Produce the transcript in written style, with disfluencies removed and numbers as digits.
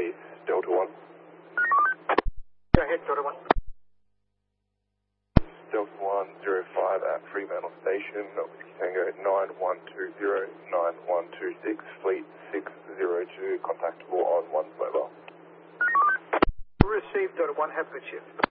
base, Delta 1. Go ahead, Delta 1. Delta 105 at Fremantle Station, Whiskey Tango 9120, 9126, Fleet 602, contactable on 1's mobile. Received, Delta 1, have a good shift.